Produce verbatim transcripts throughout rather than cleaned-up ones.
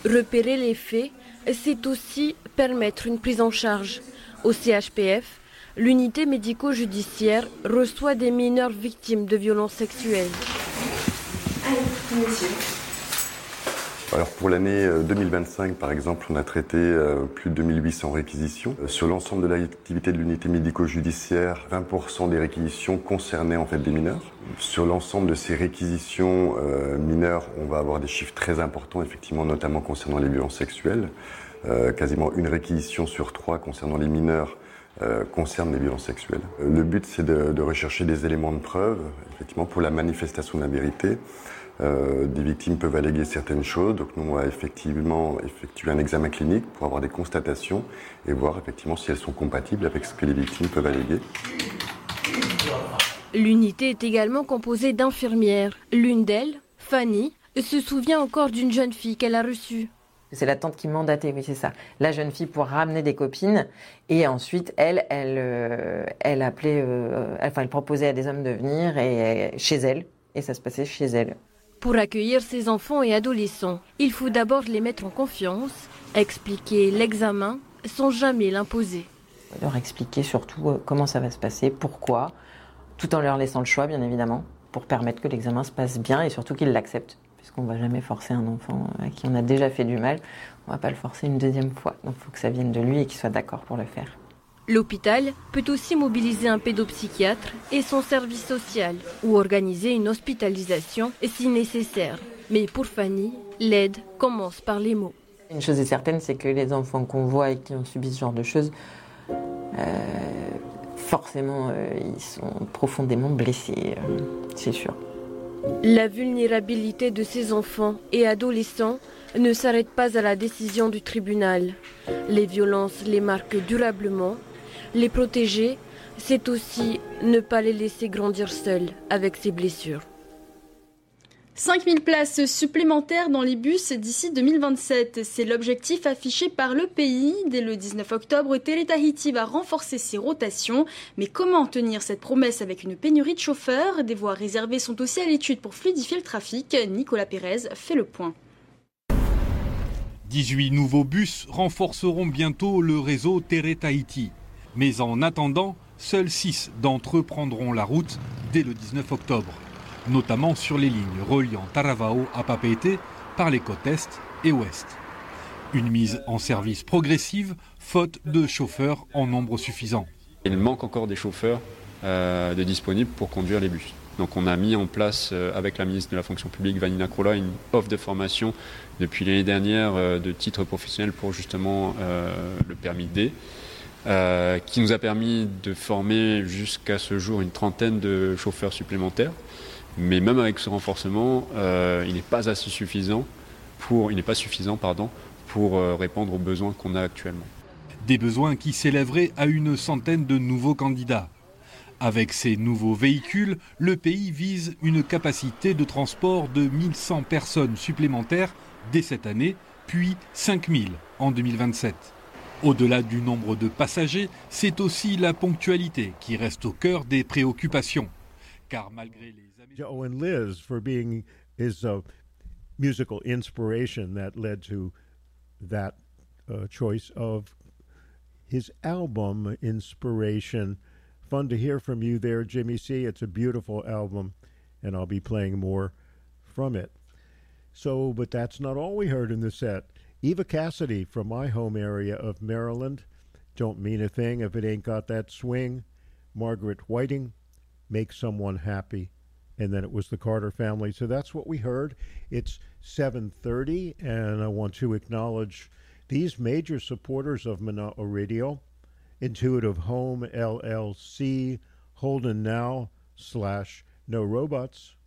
Repérer les faits, c'est aussi permettre une prise en charge. Au C H P F, l'unité médico-judiciaire reçoit des mineurs victimes de violences sexuelles. Allez, monsieur. Alors pour l'année deux mille vingt-cinq, par exemple, on a traité plus de deux mille huit cents réquisitions. Sur l'ensemble de l'activité de l'unité médico-judiciaire, vingt pour cent des réquisitions concernaient en fait des mineurs. Sur l'ensemble de ces réquisitions euh, mineures, on va avoir des chiffres très importants, effectivement, notamment concernant les violences sexuelles. Euh, quasiment une réquisition sur trois concernant les mineurs euh, concerne les violences sexuelles. Le but, c'est de, de rechercher des éléments de preuve, effectivement, pour la manifestation de la vérité. Euh, des victimes peuvent alléguer certaines choses, donc nous on va effectivement effectuer un examen clinique pour avoir des constatations et voir effectivement si elles sont compatibles avec ce que les victimes peuvent alléguer. L'unité est également composée d'infirmières. L'une d'elles, Fanny, se souvient encore d'une jeune fille qu'elle a reçue. C'est la tante qui mandatait, oui c'est ça. La jeune fille pour ramener des copines et ensuite elle, elle, euh, elle appelait, euh, enfin elle proposait à des hommes de venir et, et, chez elle et ça se passait chez elle. Pour accueillir ces enfants et adolescents, il faut d'abord les mettre en confiance, expliquer l'examen sans jamais l'imposer. Leur expliquer surtout comment ça va se passer, pourquoi, tout en leur laissant le choix bien évidemment, pour permettre que l'examen se passe bien et surtout qu'ils l'acceptent. Puisqu'on ne va jamais forcer un enfant à qui on a déjà fait du mal, on ne va pas le forcer une deuxième fois. Donc il faut que ça vienne de lui et qu'il soit d'accord pour le faire. L'hôpital peut aussi mobiliser un pédopsychiatre et son service social ou organiser une hospitalisation si nécessaire. Mais pour Fanny, l'aide commence par les mots. Une chose est certaine, c'est que les enfants qu'on voit et qui ont subi ce genre de choses, euh, forcément, euh, ils sont profondément blessés, euh, c'est sûr. La vulnérabilité de ces enfants et adolescents ne s'arrête pas à la décision du tribunal. Les violences les marquent durablement. Les protéger, c'est aussi ne pas les laisser grandir seuls avec ces blessures. cinq mille places supplémentaires dans les bus d'ici deux mille vingt-sept. C'est l'objectif affiché par le pays. Dès le dix-neuf octobre, Télé Tahiti va renforcer ses rotations. Mais comment tenir cette promesse avec une pénurie de chauffeurs ? Des voies réservées sont aussi à l'étude pour fluidifier le trafic. Nicolas Pérez fait le point. dix-huit nouveaux bus renforceront bientôt le réseau Télé Tahiti. Mais en attendant, seuls six d'entre eux prendront la route dès le dix-neuf octobre. Notamment sur les lignes reliant Taravao à Papeete par les côtes Est et Ouest. Une mise en service progressive, faute de chauffeurs en nombre suffisant. Il manque encore des chauffeurs euh, de disponibles pour conduire les bus. Donc on a mis en place euh, avec la ministre de la fonction publique, Vanina Krula, une offre de formation depuis l'année dernière euh, de titres professionnels pour justement euh, le permis D. Euh, qui nous a permis de former jusqu'à ce jour une trentaine de chauffeurs supplémentaires. Mais même avec ce renforcement, euh, il n'est pas assez suffisant pour, il n'est pas suffisant, pardon, pour euh, répondre aux besoins qu'on a actuellement. Des besoins qui s'élèveraient à une centaine de nouveaux candidats. Avec ces nouveaux véhicules, le pays vise une capacité de transport de mille cent personnes supplémentaires dès cette année, puis cinq mille en deux mille vingt-sept. Au-delà du nombre de passagers, c'est aussi la ponctualité qui reste au cœur des préoccupations. Car malgré les... Joe and Liz for being his uh, musical inspiration that led to that uh, choice of his album inspiration. Fun to hear from you there, Jimmy C. It's a beautiful album, and I'll be playing more from it. So, but that's not all we heard in the set. Eva Cassidy from my home area of Maryland, Don't Mean a Thing If It Ain't Got That Swing. Margaret Whiting, Make Someone Happy. And then it was the Carter Family. So that's what we heard. It's seven thirty, and I want to acknowledge these major supporters of Mana'o Radio: Intuitive Home, L L C, Holden Now, slash No Robots,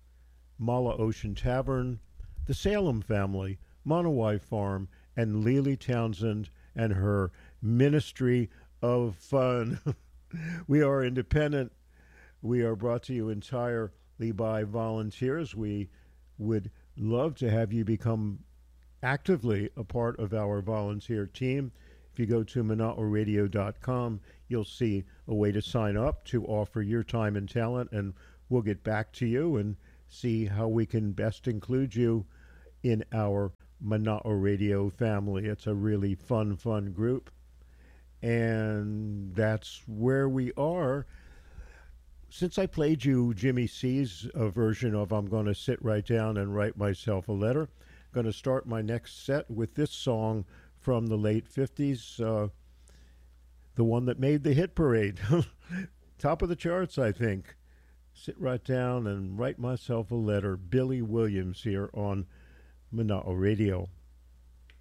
Mala Ocean Tavern, the Salem Family, Monowai Farm, and Lily Townsend and her Ministry of Fun. We are independent. We are brought to you entirely by volunteers. We would love to have you become actively a part of our volunteer team. If you go to mana'o radio dot com, you'll see a way to sign up to offer your time and talent, and we'll get back to you and see how we can best include you in our Mana'o Radio family. It's a really fun, fun group. And that's where we are. Since I played you Jimmy C's uh, version of I'm Gonna Sit Right Down and Write Myself a Letter, I'm going to start my next set with this song from the late fifties, uh, the one that made the hit parade. Top of the charts, I think. Sit Right Down and Write Myself a Letter. Billy Williams here on Mana'o Radio.